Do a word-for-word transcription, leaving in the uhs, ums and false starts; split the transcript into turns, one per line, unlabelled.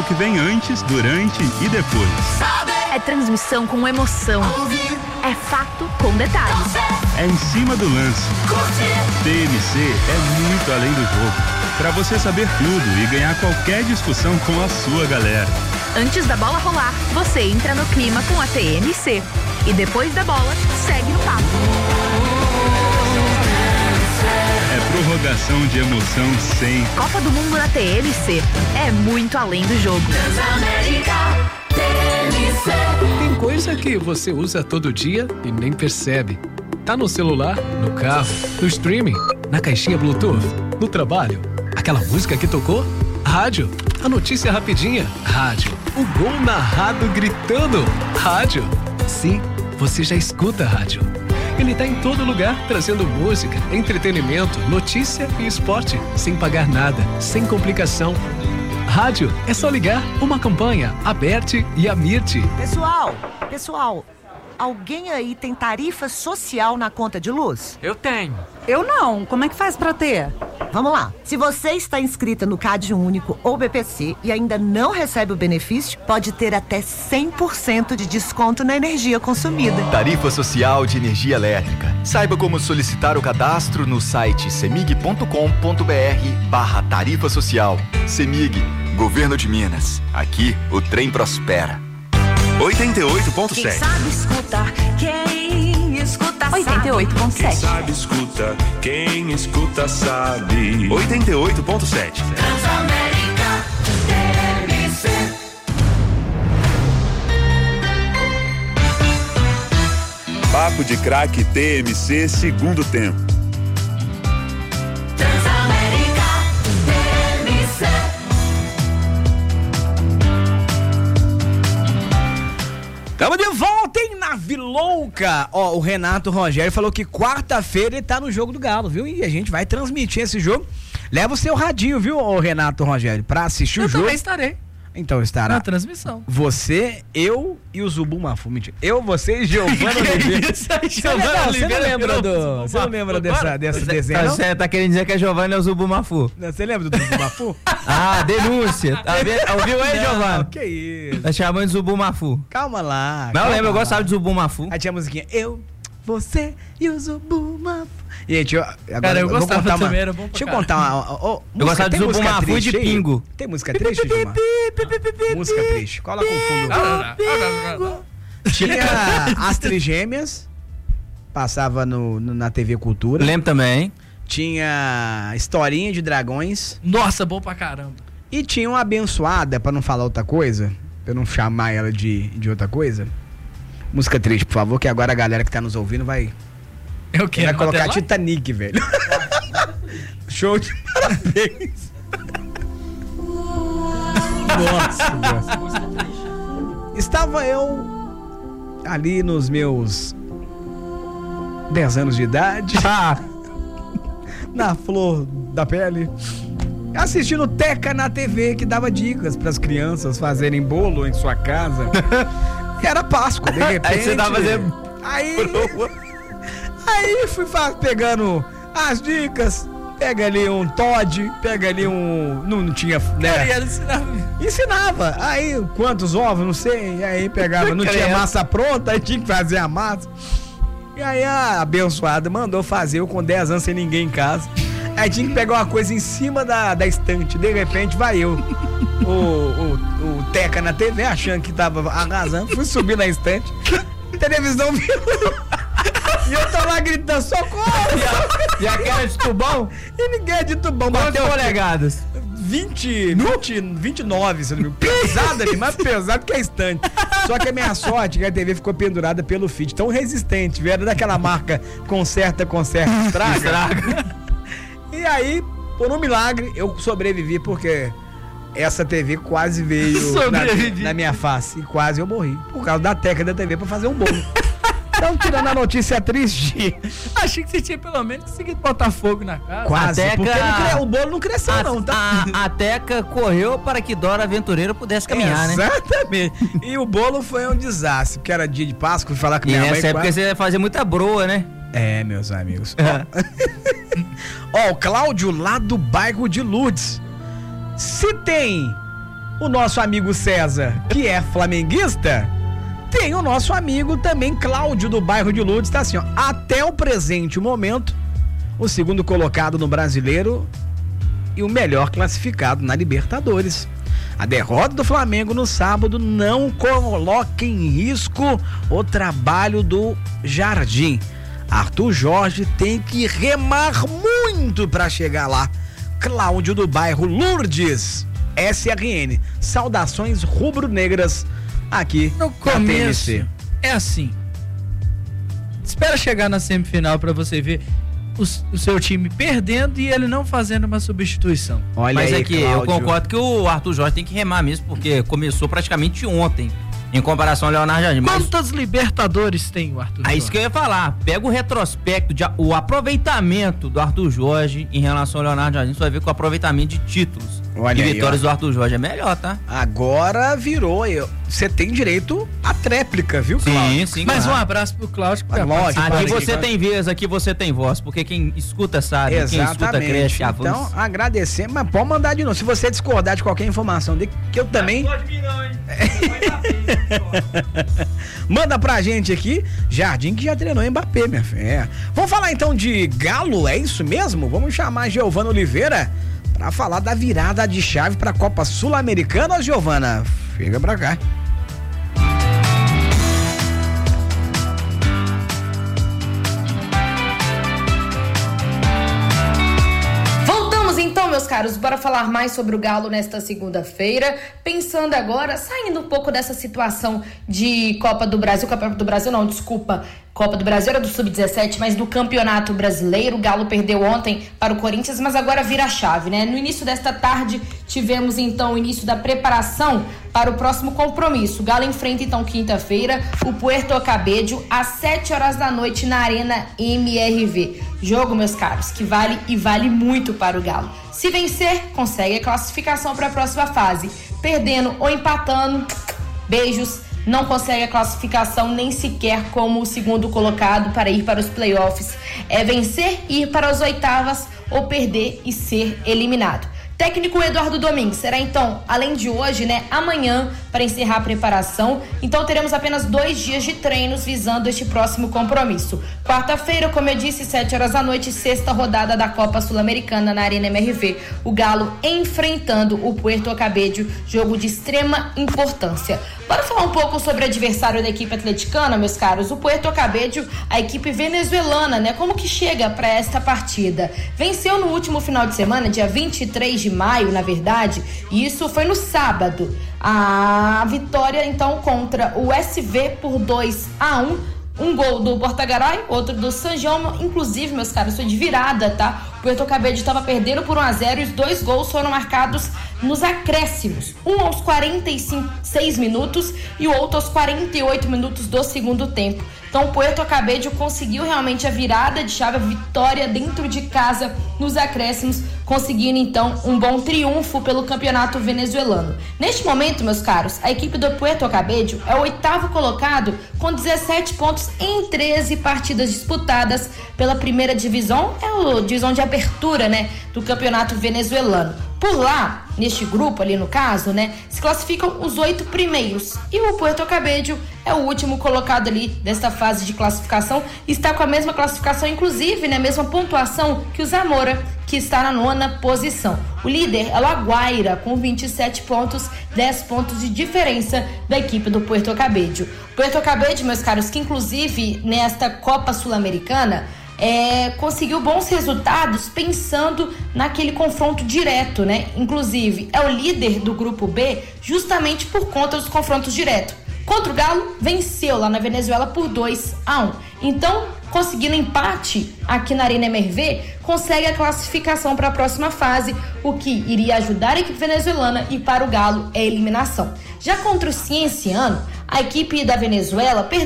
que vem antes, durante e depois.
É transmissão com emoção. É fato com detalhes.
É em cima do lance. T M C é muito além do jogo. Pra você saber tudo e ganhar qualquer discussão com a sua galera.
Antes da bola rolar, você entra no clima com a T M C. E depois da bola, segue no papo.
É prorrogação de emoção sem.
Copa do Mundo na T M C. É muito além do jogo.
Transamérica T M C.
Tem coisa que você usa todo dia e nem percebe. Tá no celular, no carro, no streaming, na caixinha Bluetooth, no trabalho. Aquela música que tocou? Rádio. A notícia rapidinha? Rádio. O gol narrado gritando? Rádio. Sim, você já escuta rádio. Ele tá em todo lugar, trazendo música, entretenimento, notícia e esporte, sem pagar nada, sem complicação. Rádio é só ligar uma campanha, Aberte e Amirte.
Pessoal, pessoal, alguém aí tem tarifa social na conta de luz?
Eu tenho.
Eu não. Como é que faz pra ter?
Vamos lá. Se você está inscrita no Cade Único ou B P C e ainda não recebe o benefício, pode ter até cem por cento de desconto na energia consumida.
Tarifa Social de Energia Elétrica. Saiba como solicitar o cadastro no site semig ponto com ponto br barra tarifa social. Semig, Governo de Minas. Aqui o trem prospera.
oitenta e oito ponto sete.
Quem sabe escutar, quem escuta sabe.
oitenta e oito ponto sete.
Quem sabe escuta, quem escuta sabe.
oitenta e oito ponto sete.
Transamérica T M C.
Papo de Craque T M C, segundo tempo.
Transamérica T M C.
Tamo de volta, hein, na Vilouca. Ó, o Renato Rogério falou que quarta-feira ele tá no jogo do Galo, viu? E a gente vai transmitir esse jogo. Leva o seu radinho, viu, ô Renato Rogério, pra assistir
eu
o jogo.
Eu também estarei.
Então estará.
Na transmissão.
Você, eu e o Zubu Mafu. Mentira. Eu, você e Giovana Oliveira. Você não lembra do. Você não lembra dessa, dessa desenho?
Você tá querendo dizer que a Giovana é o Zubu Mafu?
Você lembra do Zubu Mafu?
Ah, denúncia. Tá vendo? Ouviu aí, Giovana?
Que isso?
Tá chamando de Zubu Mafu.
Calma lá.
Não lembro, eu gostava de Zubu Mafu.
Aí tinha a musiquinha. Eu, você e o Zubu Mafu. E aí, tio, agora
cara, eu, eu gostava
contar
também,
uma,
era bom pra
deixa eu
cara.
contar uma... uma, uma
eu gostava de Zubu Mafu e de Pingo.
Tem música triste, Gilmar? Música triste. Coloca um fundo. Tinha as Trigêmeas, passava no, no, na T V Cultura.
Lembro também.
Tinha Historinha de Dragões.
Nossa, bom pra caramba.
E tinha uma abençoada, pra não falar outra coisa, pra eu não chamar ela de, de outra coisa. Música triste, por favor, que agora a galera que tá nos ouvindo vai...
Eu quero.
Vai colocar Titanic, velho. Show de parabéns. Nossa, nossa. Estava eu ali nos meus dez anos de idade, na flor da pele, assistindo Teca na T V, que dava dicas para as crianças fazerem bolo em sua casa. E era Páscoa, de repente.
Aí você tava fazendo.
Aí, aí fui pegando as dicas. Pega ali um Todd, pega ali um... Não, não tinha... Né?
Ensinava.
Ensinava. Aí, quantos ovos, não sei. E aí pegava, não tinha massa pronta, aí tinha que fazer a massa. E aí a abençoada mandou fazer, eu com dez anos sem ninguém em casa. Aí tinha que pegar uma coisa em cima da, da estante. De repente vai eu, o, o, o Teca na T V, achando que tava arrasando. Fui subir na estante. A televisão virou. E eu tô lá gritando, socorro!
E, a, e aquela de tubão?
E ninguém é de tubão.
Quantas polegadas?
vinte, vinte, vinte e nove, se não me engano. Pesada ali, mais pesado que a estante. Só que a minha sorte é que a T V ficou pendurada pelo feed, tão resistente, viu? Era daquela marca conserta, conserta, estraga. estraga. E aí, por um milagre, eu sobrevivi porque essa T V quase veio na, na minha face. E quase eu morri. Por causa da Teca da T V pra fazer um bolo. Então, tirando a notícia triste.
Achei que você tinha pelo menos conseguido botar fogo na casa.
Quase,
Teca...
porque não cre... o bolo não cresceu
a,
não, tá?
A, a Teca correu para que Dora Aventureira pudesse caminhar, né?
Exatamente. E o bolo foi um desastre, porque era dia de Páscoa, fui falar com
e
minha mãe.
nessa época
quase...
você fazia muita broa, né?
É, meus amigos. Ó, o Cláudio lá do bairro de Lourdes. Se tem o nosso amigo César, que é flamenguista, tem o nosso amigo também Cláudio, do bairro de Lourdes, tá assim, ó, até o presente momento, o segundo colocado no Brasileiro e o melhor classificado na Libertadores. A derrota do Flamengo no sábado não coloca em risco o trabalho do Jardim. Arthur Jorge tem que remar muito para chegar lá. Cláudio, do bairro Lourdes, S R N. Saudações rubro-negras aqui
no começo. É assim. Espera chegar na semifinal para você ver o, o seu time perdendo e ele não fazendo uma substituição.
Olha, mas aí, é que Cláudio, eu concordo que o Arthur Jorge tem que remar mesmo, porque começou praticamente ontem, em comparação ao Leonardo Jardim.
Quantas mas... Libertadores tem o Arthur Jorge?
É isso que eu ia falar. Pega o retrospecto, de, o aproveitamento do Arthur Jorge em relação ao Leonardo Jardim, você vai ver que o aproveitamento de títulos
Olha
e
aí,
vitórias
ó.
do Arthur Jorge é melhor, tá?
Agora virou. Você tem direito à tréplica, viu, Cláudio?
Sim, sim.
Mas
claro.
Um abraço pro Cláudio. Que tá
lógico,
aqui você
aqui,
tem vez, aqui você tem voz, porque quem escuta sabe,
exatamente.
Quem escuta cresce, avança.
Então, agradecer, mas pode mandar de novo. Se você discordar de qualquer informação dele, que eu também...
Não pode vir não, hein?
Manda pra gente aqui, Jardim, que já treinou Mbappé, minha fé. Vamos falar então de Galo, é isso mesmo? Vamos chamar Giovana Oliveira pra falar da virada de chave pra Copa Sul-Americana. Giovana, chega pra cá.
Então, meus caros, bora falar mais sobre o Galo nesta segunda-feira, pensando agora, saindo um pouco dessa situação de Copa do Brasil, Copa do Brasil não, desculpa, Copa do Brasil era do sub dezessete, mas do Campeonato Brasileiro. O Galo perdeu ontem para o Corinthians, mas agora vira a chave, né? No início desta tarde, tivemos então o início da preparação para o próximo compromisso. O Galo enfrenta então quinta-feira o Puerto Cabello às sete horas da noite na Arena M R V. Jogo, meus caros, que vale e vale muito para o Galo. Se vencer, consegue a classificação para a próxima fase. Perdendo ou empatando, beijos, não consegue a classificação nem sequer como o segundo colocado para ir para os playoffs. É vencer, ir para as oitavas ou perder e ser eliminado. Técnico Eduardo Domingues será então, além de hoje, né, amanhã para encerrar a preparação. Então teremos apenas dois dias de treinos visando este próximo compromisso. Quarta-feira, como eu disse, sete horas da noite, sexta rodada da Copa Sul-Americana na Arena M R V. O Galo enfrentando o Puerto Cabello, jogo de extrema importância. Bora falar um pouco sobre o adversário da equipe atleticana, meus caros. O Puerto Cabello, a equipe venezuelana, né? Como que chega para esta partida? Venceu no último final de semana, dia vinte e três de maio, na verdade, e isso foi no sábado. A vitória, então, contra o S V por dois a um. Um gol do Portagaray, outro do San João, inclusive, meus caros, foi de virada, tá? O Puerto Cabello estava perdendo por um a zero e os dois gols foram marcados nos acréscimos. Um aos quarenta e seis minutos e o outro aos quarenta e oito minutos do segundo tempo. Então o Puerto Cabello conseguiu realmente a virada de chave, a vitória dentro de casa nos acréscimos, conseguindo então um bom triunfo pelo campeonato venezuelano. Neste momento, meus caros, a equipe do Puerto Cabello é o oitavo colocado com dezessete pontos em treze partidas disputadas pela primeira divisão, é o divisão de abertura, né, do campeonato venezuelano. Por lá, neste grupo ali no caso, né, se classificam os oito primeiros e o Puerto Cabello é o último colocado ali desta fase de classificação, está com a mesma classificação, inclusive, né, a mesma pontuação que o Zamora, que está na nona posição. O líder é o Aguaira, com vinte e sete pontos, dez pontos de diferença da equipe do Puerto Cabello. Puerto Cabello, meus caros, que inclusive nesta Copa Sul-Americana É, conseguiu bons resultados pensando naquele confronto direto, né? Inclusive, é o líder do grupo B justamente por conta dos confrontos diretos. Contra o Galo, venceu lá na Venezuela por dois a um. Então, conseguindo empate aqui na Arena M R V, consegue a classificação para a próxima fase, o que iria ajudar a equipe venezuelana, e para o Galo é eliminação. Já contra o Cienciano, a equipe da Venezuela perdeu